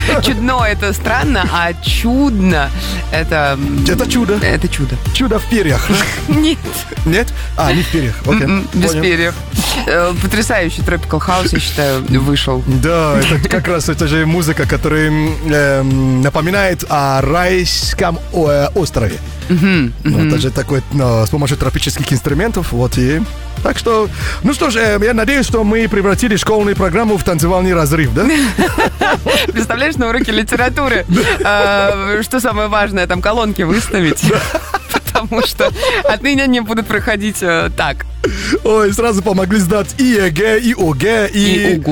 Чудно — это странно, а чудно — это... Это чудо. Это чудо. Чудо в перьях. Нет. Нет? Не в перьях. Окей. Без Понял. перьев. Потрясающий Tropical House, я считаю, вышел. Да, это как раз это же музыка, которая напоминает о райском острове. Это же такой, с помощью тропических инструментов, вот и... Так что, ну что ж, я надеюсь, что мы превратили школьную программу в танцевальный разрыв, да? Представляешь, на уроке литературы, что самое важное, там колонки выставить. Потому что отныне они будут проходить так. Ой, сразу помогли сдать и ЕГЭ, и ОГЭ, и...